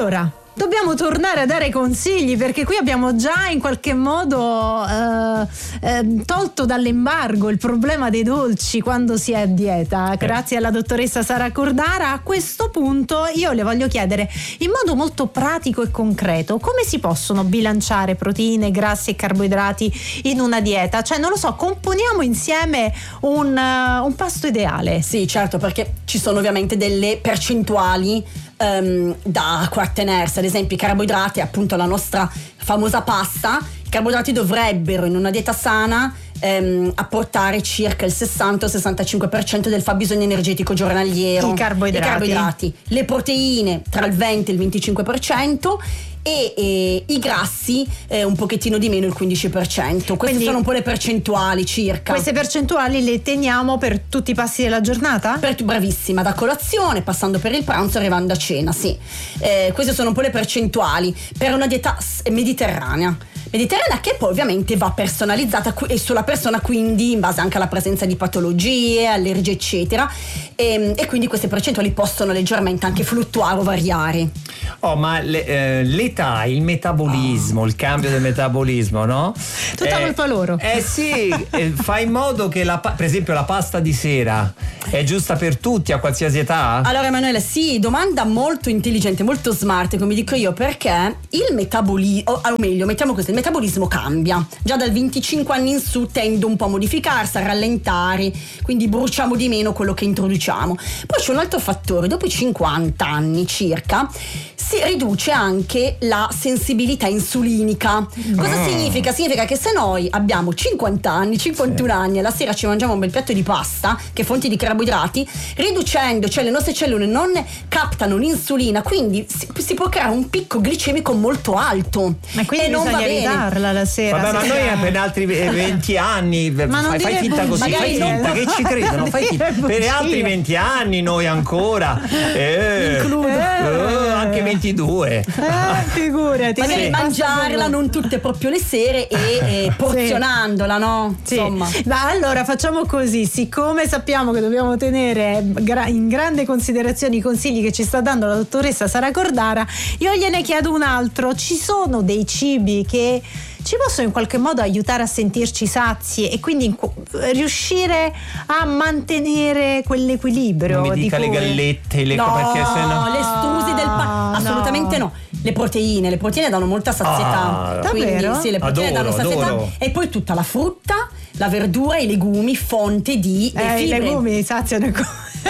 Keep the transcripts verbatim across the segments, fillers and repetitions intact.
Allora, dobbiamo tornare a dare consigli, perché qui abbiamo già in qualche modo eh, eh, tolto dall'embargo il problema dei dolci quando si è a dieta, grazie alla dottoressa Sara Cordara. A questo punto io le voglio chiedere, in modo molto pratico e concreto, come si possono bilanciare proteine, grassi e carboidrati in una dieta? Cioè, non lo so, componiamo insieme un, uh, un pasto ideale. Sì, certo, perché ci sono ovviamente delle percentuali um, da attenersi. Ad esempio i carboidrati, appunto la nostra famosa pasta, i carboidrati dovrebbero in una dieta sana ehm, apportare circa il sessanta sessantacinque per cento del fabbisogno energetico giornaliero. I carboidrati. I carboidrati. Le proteine tra il venti e il venticinque per cento e, e i grassi eh, un pochettino di meno, il quindici per cento. Queste Quindi, sono un po' le percentuali circa. Queste percentuali le teniamo per tutti i passi della giornata? Per, bravissima, da colazione passando per il pranzo arrivando a cena, sì. Eh, queste sono un po' le percentuali per una dieta mediterranea. Mediterranea che poi ovviamente va personalizzata e sulla persona, quindi in base anche alla presenza di patologie, allergie eccetera, e, e quindi queste percentuali possono leggermente anche fluttuare o variare. Oh, ma le, eh, l'età, il metabolismo, oh. il cambio del metabolismo, no? Tutta eh, colpa loro. Eh sì, eh, fa in modo che la, per esempio la pasta di sera è giusta per tutti a qualsiasi età? Allora Emanuele, sì, domanda molto intelligente, molto smart, come dico io, perché il metabolismo, o meglio, mettiamo così, il metabolismo cambia. Già dal venticinque anni in su tende un po' a modificarsi, a rallentare, quindi bruciamo di meno quello che introduciamo. Poi c'è un altro fattore, dopo i cinquanta anni circa si riduce anche la sensibilità insulinica. Cosa mm. significa? Significa che se noi abbiamo cinquanta anni, cinquantuno sì. anni e la sera ci mangiamo un bel piatto di pasta, che è fonte di carboidrati, riducendo, cioè le nostre cellule non captano l'insulina, quindi si, si può creare un picco glicemico molto alto. Ma quindi e non va bene evitarla la sera. Vabbè, ma noi per altri venti anni, ma fai, fai finta così, fai finta che ci credono, fai finta. Per altri venti anni noi ancora eh, includo eh, anche ventidue. Eh, figurati. Magari sì. mangiarla non tutte proprio le sere e, e porzionandola, no? Sì. Insomma. Ma allora facciamo così, siccome sappiamo che dobbiamo tenere in grande considerazione i consigli che ci sta dando la dottoressa Sara Cordara, io gliene chiedo un altro. Ci sono dei cibi che ci possono in qualche modo aiutare a sentirci sazi e quindi in, riuscire a mantenere quell'equilibrio? Non mi dica di le cui... gallette, le no, perché se no le strusi del pane, assolutamente no. no. Le proteine, le proteine danno molta sazietà. Ah, quindi davvero? sì, le proteine adoro, danno sazietà adoro. E poi tutta la frutta, la verdura, i legumi, fonte di eh, fibre. I legumi saziano il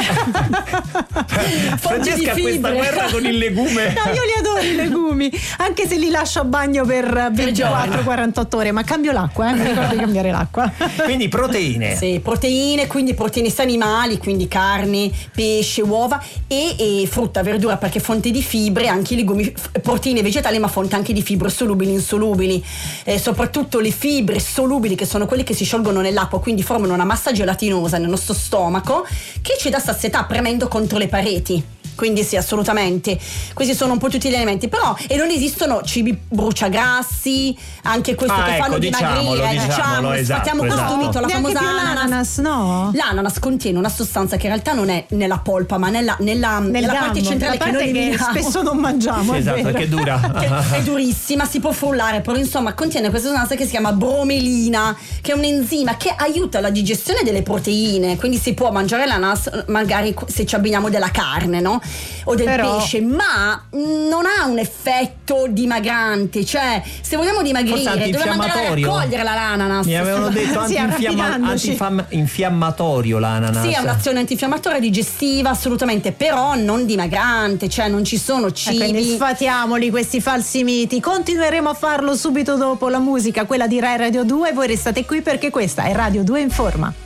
Francesca, questa guerra con il legume. No, io li adoro i legumi, anche se li lascio a bagno per ventiquattro quarantotto ore, ma cambio l'acqua, eh? Mi ricordo di cambiare l'acqua. Quindi proteine. Sì, proteine, quindi proteine animali, quindi carne, pesce, uova e, e frutta, verdura, perché fonte di fibre, anche i legumi, proteine vegetali, ma fonte anche di fibre solubili, insolubili, eh, soprattutto le fibre solubili, che sono quelle che si sciolgono nell'acqua, quindi formano una massa gelatinosa nel nostro stomaco che ci dà sazietà premendo contro le pareti. Quindi sì, assolutamente, questi sono un po' tutti gli elementi, però e non esistono cibi bruciagrassi, anche questo ah, che ecco, fanno diciamolo, dimagrire, diciamolo, diciamo, esatto, sfattiamo esatto. questo mito, la Neanche famosa più l'ananas, no? L'ananas contiene una sostanza che in realtà non è nella polpa, ma nella, nella, Nel nella gambo, parte centrale, la parte che noi che eliminiamo. spesso non mangiamo. Sì, è esatto, vero. perché è dura. Che è durissima, si può frullare, però insomma contiene questa sostanza che si chiama bromelina, che è un enzima che aiuta la digestione delle proteine, quindi si può mangiare l'ananas magari se ci abbiniamo della carne, no? O del Però... pesce, ma non ha un effetto dimagrante, cioè se vogliamo dimagrire dobbiamo andare a raccogliere l'ananas. Mi avevano detto Sì, antinfiamma- antinfam- infiammatorio l'ananas. Sì, è un'azione antinfiammatoria digestiva, assolutamente, però non dimagrante, cioè non ci sono cibi. E quindi sfatiamoli questi falsi miti. Continueremo a farlo subito dopo la musica, quella di Rai Radio due. Voi restate qui perché questa è Radio due Informa.